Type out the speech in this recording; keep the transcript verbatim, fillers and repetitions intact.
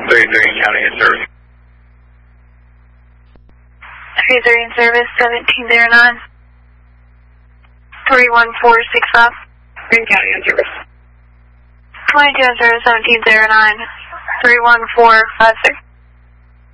thirty-three in county in service. thirty-three in service, seventeen zero nine. three one four six five. Green County in service. twenty-two in service, seventeen zero nine. three one four five six.